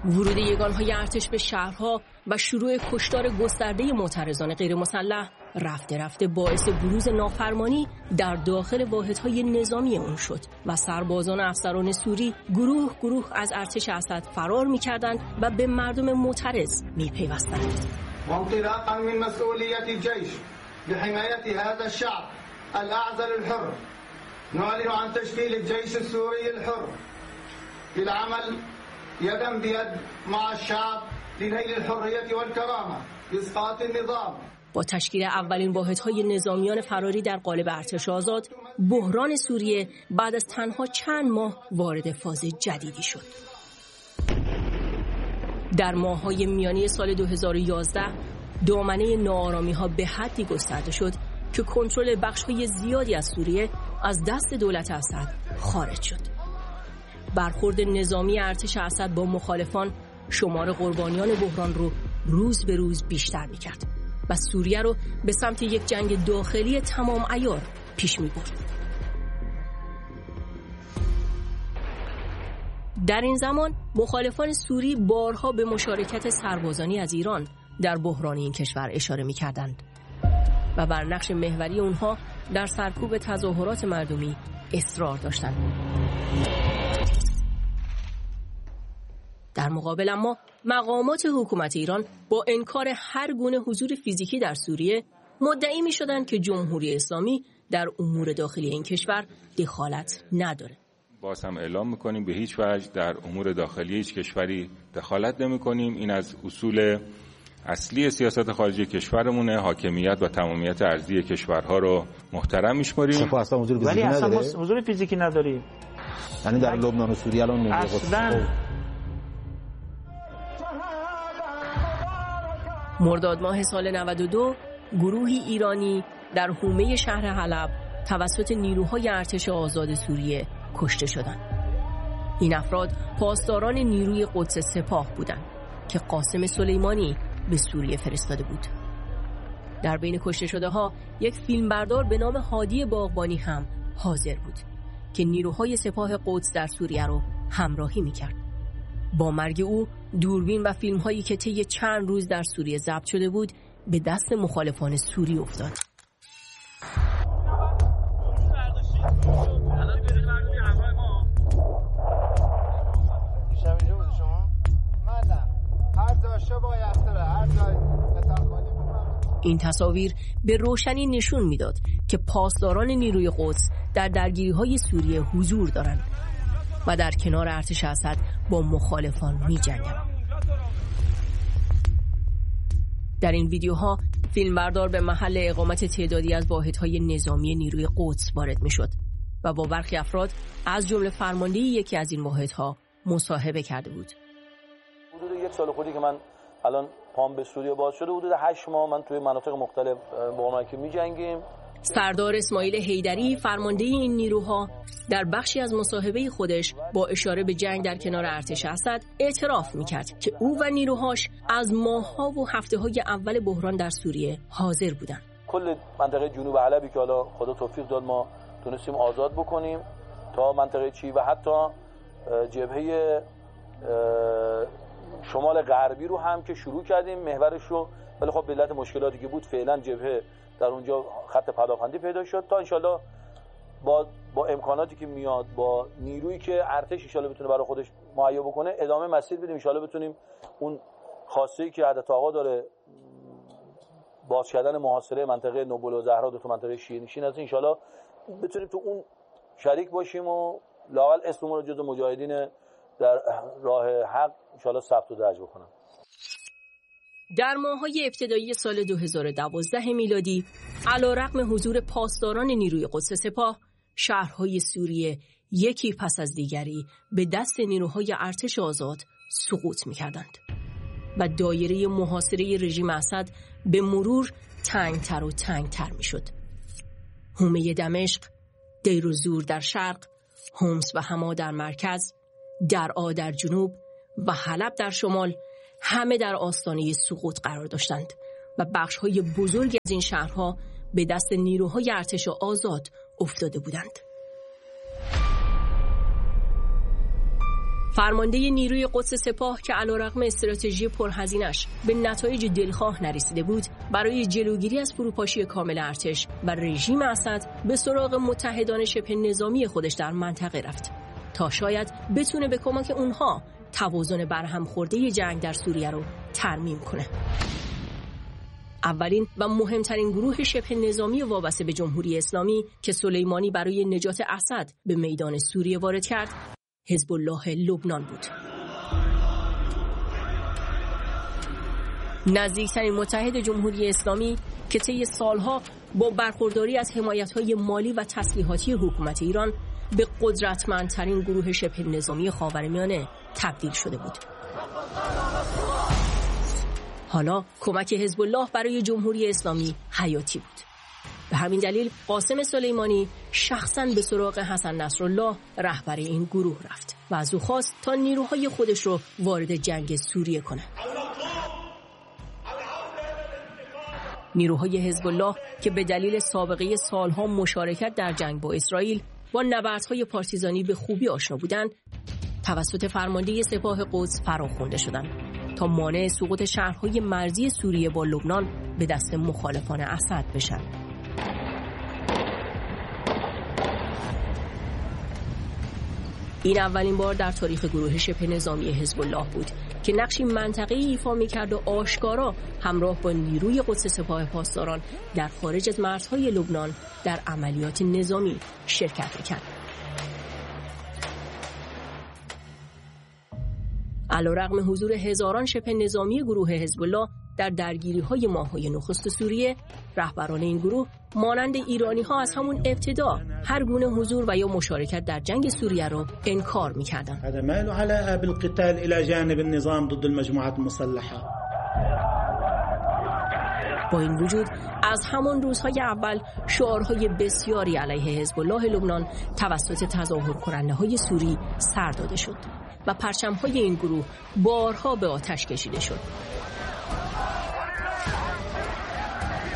ورود یگانهای ارتش به شهرها و شروع کشتار گسترده معترضان غیر مسلح رفته رفته باعث بروز نافرمانی در داخل واحدهای نظامی اون شد و سربازان و افسران سوری گروه گروه از ارتش اسد فرار می‌کردند و به مردم معترض می‌پیوستند. وانطلاقا من مسئولیت الجيش لحماية هذا الشعب الأعزل الحر نعلن عن تشكيل الجيش السوري الحر للعمل يدا بيد مع الشعب لنيل الحرية والكرامة لإسقاط النظام. با تشکیل اولین واحدهای نظامیان فراری در قالب ارتش آزاد، بحران سوریه بعد از تنها چند ماه وارد فاز جدیدی شد. در ماه‌های میانی سال 2011 دامنه ناآرامی‌ها به حدی گسترده شد که کنترل بخش‌های زیادی از سوریه از دست دولت اسد خارج شد. برخورد نظامی ارتش اسد با مخالفان شمار قربانیان بحران رو روز به روز بیشتر می‌کرد و سوریه رو به سمت یک جنگ داخلی تمام عیار پیش می‌برد. در این زمان مخالفان سوری بارها به مشارکت سربازانی از ایران در بحران این کشور اشاره می‌کردند و بر نقش محوری اونها در سرکوب تظاهرات مردمی اصرار داشتند. در مقابل اما مقامات حکومت ایران با انکار هر گونه حضور فیزیکی در سوریه مدعی می‌شدند که جمهوری اسلامی در امور داخلی این کشور دخالت نداره. باز هم اعلام می‌کنیم به هیچ وجه در امور داخلی هیچ کشوری دخالت نمی‌کنیم. این از اصول اصلی سیاست خارجی کشورمونه. حاکمیت و تمامیت ارضی کشورها رو محترم می‌شماریم. ولی اصلا حضور فیزیکی نداریم. یعنی در لبنان و سوریه الان اصلا. مرداد ماه سال 92 گروهی ایرانی در حومه شهر حلب توسط نیروهای ارتش آزاد سوریه کشته شدند. این افراد پاسداران نیروی قدس سپاه بودند که قاسم سلیمانی به سوریه فرستاده بود. در بین کشته شده ها یک فیلمبردار به نام هادی باغبانی هم حاضر بود که نیروهای سپاه قدس در سوریه رو همراهی می‌کرد. با مرگ او دوربین و فیلم هایی که طی چند روز در سوریه ضبط شده بود به دست مخالفان سوری افتاد. این تصاویر به روشنی نشون میداد که پاسداران نیروی قدس در درگیری‌های سوریه حضور دارند و در کنار ارتش اسد با مخالفان می‌جنگند. در این ویدیوها فیلمبردار به محل اقامت تعدادی از واحدهای نظامی نیروی قدس وارد می‌شد و با برخی افراد از جمله فرمانده یکی از این واحدها مصاحبه کرده بود. حدود یک سال خودی که من الان پام به سوریه باز شده، حدود 8 ماه من توی مناطق مختلف با اونها که می‌جنگیم. سردار اسماعیل حیدری فرمانده این نیروها در بخشی از مصاحبه خودش با اشاره به جنگ در کنار ارتش اسد اعتراف میکرد که او و نیروهاش از ماه‌ها و هفته‌های اول بحران در سوریه حاضر بودند. کل منطقه جنوب حلبی که حالا خدا توفیق داد ما تونستیم آزاد بکنیم تا منطقه چی و حتی جبهه شمال غربی رو هم که شروع کردیم محورش رو، ولی خب به علت مشکلاتی که بود فعلا جبهه در اونجا خط پدافندی پیدا شد تا انشالله با امکاناتی که میاد با نیرویی که ارتش انشالله بتونه برای خودش مهیا بکنه ادامه مسیر بدیم. انشالله بتونیم اون خاصه‌ای که حضرت آقا داره باز کردن محاصره منطقه نوبل و زهرا دو تا منطقه شیعه نشین از انشالله بتونیم تو اون شریک باشیم و لااقل اسممون رو جزو مجاهدین در راه حق انشالله ثبت و درج بکنم. در ماه‌های ابتدایی سال 2012 میلادی علیرغم حضور پاسداران نیروی قدس سپاه، شهرهای سوریه یکی پس از دیگری به دست نیروهای ارتش آزاد سقوط می‌کردند و دایره محاصره رژیم اسد به مرور تنگتر و تنگتر می‌شد. حومه دمشق، دیر الزور در شرق، حمص و حما در مرکز، درعا در جنوب و حلب در شمال همه در آستانه سقوط قرار داشتند و بخش‌های بزرگی از این شهرها به دست نیروهای ارتش آزاد افتاده بودند. فرمانده نیروی قدس سپاه که علیرغم استراتژی پرهزینه‌اش به نتایج دلخواه نرسیده بود، برای جلوگیری از فروپاشی کامل ارتش و رژیم اسد به سراغ متحدان شبه نظامی خودش در منطقه رفت تا شاید بتونه به کمک اونها توازن برهم خورده جنگ در سوریه رو ترمیم کنه. اولین و مهمترین گروه شبه نظامی وابسته به جمهوری اسلامی که سلیمانی برای نجات اسد به میدان سوریه وارد کرد، حزب الله لبنان بود. نزدیکترین متحد جمهوری اسلامی که طی سالها با برخورداری از حمایت‌های مالی و تسلیحاتی حکومت ایران به قدرتمندترین گروه شبه نظامی خاورمیانه تبدیل شده بود. حالا کمک حزب الله برای جمهوری اسلامی حیاتی بود. به همین دلیل قاسم سلیمانی شخصاً به سراغ حسن نصرالله رهبر این گروه رفت و از او خواست تا نیروهای خودش رو وارد جنگ سوریه کنه. نیروهای حزب الله که به دلیل سابقه سالها مشارکت در جنگ با اسرائیل با نبردهای پارتیزانی به خوبی آشنا بودند، توسط فرمانده سپاه قدس فراخوانده شدند تا مانع سقوط شهرهای مرزی سوریه با لبنان به دست مخالفان اسد بشن. این اولین بار در تاریخ گروه شبه نظامی حزب الله بود که نقشی منطقه‌ای ایفا می‌کرد و آشکارا همراه با نیروی قدس سپاه پاسداران در خارج از مرزهای لبنان در عملیات نظامی شرکت می‌کرد. علیرغم حضور هزاران شبه نظامی گروه حزب الله در درگیری‌های ماه‌های نخست سوریه، رهبران این گروه مانند ایرانی‌ها از همون ابتدا هر گونه حضور و یا مشارکت در جنگ سوریه را انکار می‌کردند. هذا ما له علاقه بالقتال الى جانب النظام ضد المجموعات المسلحه. با این وجود از همان روزهای اول شعارهای بسیاری علیه حزب الله لبنان توسط تظاهر کننده‌های سوری سر داده شد و پرچم‌های این گروه بارها به آتش کشیده شد